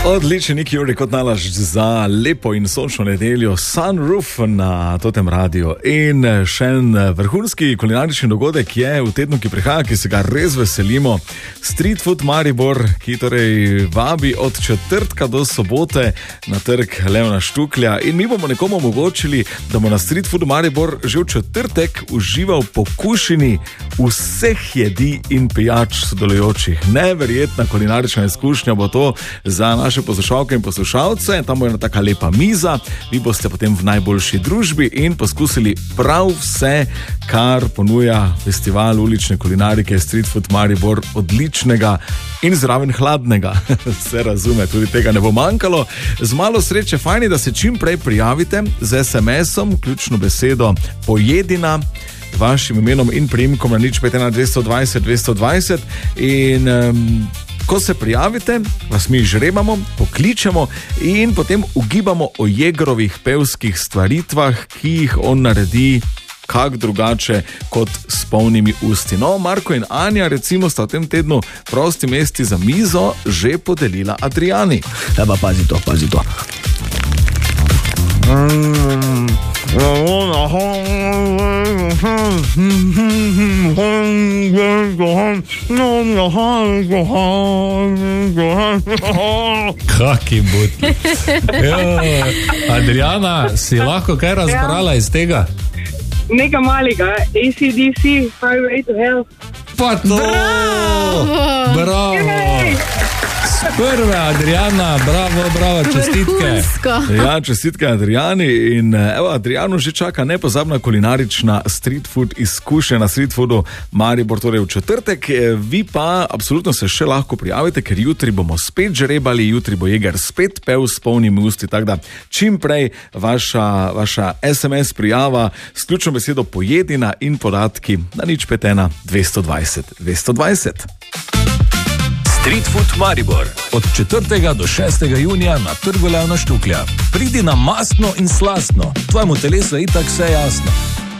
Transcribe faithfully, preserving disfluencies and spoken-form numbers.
Odličen Nik Juri kot nalaž za lepo in sončno nedeljo, Sunroof na Totem Radio. In še en vrhunski kulinarični dogodek je v tednu, ki prihaja, ki se ga res veselimo. Street Food Maribor, ki torej vabi od četrtka do sobote na trg Leona Štuklja. In mi bomo nekomu omogočili, da bo na Street Food Maribor že v četrtek užival po kušini vseh jedi in pijač sodelujočih. Neverjetna kulinarična izkušnja bo to za naš naše poslušalke in poslušalce. Tam bo ena taka lepa miza, vi boste potem v najboljši družbi in poskusili prav vse, kar ponuja festival ulične kulinarike Street Food Maribor, odličnega in zraven hladnega. Se razume, tudi tega ne bo manjkalo. Z malo sreče fajn je, da se čim prej prijavite z es em esom, ključno besedo pojedina, vašim imenom in priimkom na nič pet ena dvesto dvajset dvesto dvajset in um, ko se prijavite, vas mi žrebamo, pokličemo in potem ugibamo o Jegrovih pevskih stvaritvah, ki jih on naredi kak drugače kot s polnimi usti. No, Marko in Anja recimo sta v tem tednu prosti mesti za mizo že podelila Adriani. Ja, pa pazi to, pazi to. Mm. Kaki butli. Adriana, si lahko kaj razbrala iz tega? Nekaj malega, A C D C, Highway to Hell. Pa to! Bravo! Bravo! Jej! Prve, Adriana, bravo, bravo, čestitke. Vrhunsko. Ja, čestitke Adriani in evo, Adrianu že čaka nepozabna kulinarična street food izkušnja na Street Foodu Maribor, torej v četrtek. Vi pa absolutno se še lahko prijavite, ker jutri bomo spet žrebali, jutri bo Jeger spet pel s polnimi usti, tako da čim prej vaša, vaša es em es prijava s ključno besedo pojedina in podatki na nič pet ena dvesto dvajset dvesto dvajset. Street Food Maribor od četrtega do šestega junija na trgu Leona Štuklja. Pridi na mastno in slastno, tvojemu telesu je itak vse jasno.